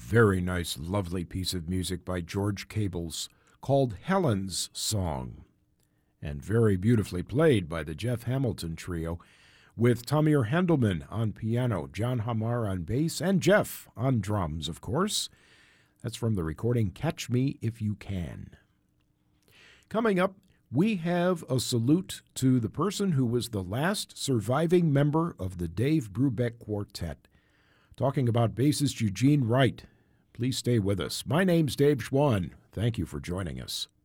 very nice, lovely piece of music by George Cables called Helen's Song, and very beautifully played by the Jeff Hamilton Trio, with Tamir Handelman on piano, John Hamar on bass, and Jeff on drums, of course. That's from the recording Catch Me If You Can. Coming up, we have a salute to the person who was the last surviving member of the Dave Brubeck Quartet. Talking about bassist Eugene Wright. Please stay with us. My name's Dave Schwann. Thank you for joining us.